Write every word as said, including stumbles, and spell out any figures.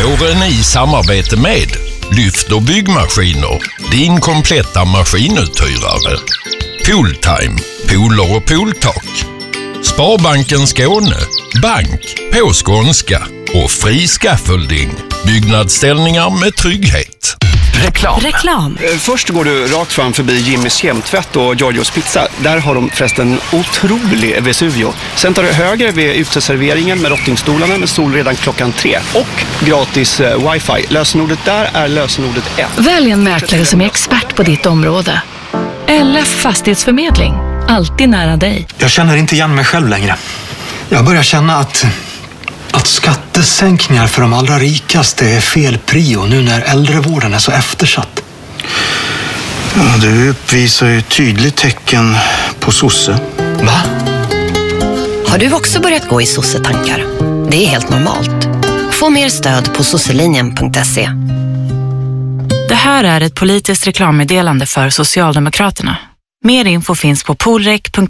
Våren i samarbete med Lyft och byggmaskiner, din kompletta maskinuthyrare. Pooltime, pooler och pooltak. Sparbanken Skåne, bank på skånska och fri scaffolding, byggnadsställningar med trygghet. Reklam. Reklam. Först går du rakt fram förbi Jimmys kemtvätt och Giorgios pizza. Där har de förresten otrolig Vesuvio. Sen tar du höger vid uteserveringen med rottingstolarna med sol redan klockan tre. Och gratis eh, wifi. Lösenordet där är lösenordet ett. Välj en mäklare som är expert på ditt område. L F Fastighetsförmedling. Alltid nära dig. Jag känner inte igen mig själv längre. Jag börjar känna att... Att skattesänkningar för de allra rikaste är fel prio nu när äldrevården är så eftersatt. Ja, du uppvisar ju tydligt tecken på sosse. Va? Har du också börjat gå i sossetankar? Det är helt normalt. Få mer stöd på sosselinjen punkt se. Det här är ett politiskt reklammeddelande för Socialdemokraterna. Mer info finns på polrek punkt